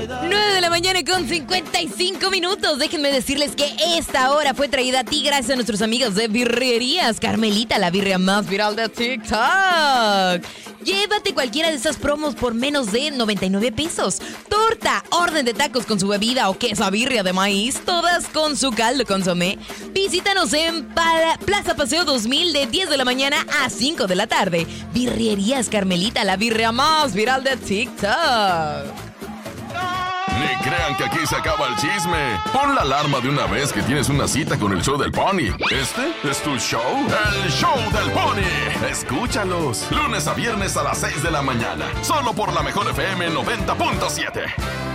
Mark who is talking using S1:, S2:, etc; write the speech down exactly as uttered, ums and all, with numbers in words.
S1: nueve de la mañana con cincuenta y cinco minutos. Déjenme decirles que esta hora fue traída a ti gracias a nuestros amigos de Birrerías Carmelita, la birria más viral de TikTok. Llévate cualquiera de esas promos por menos de noventa y nueve pesos. Torta, orden de tacos con su bebida o queso birria de maíz, todas con su caldo consomé. Visítanos en Pala- Plaza Paseo dos mil de diez de la mañana a cinco de la tarde. Birrerías Carmelita, la birria más viral de TikTok.
S2: Ni crean que aquí se acaba el chisme. Pon la alarma de una vez que tienes una cita con el show del Pony. ¿Este es tu show? ¡El show del Pony! Escúchalos. Lunes a viernes a las seis de la mañana. Solo por la mejor F M noventa punto siete.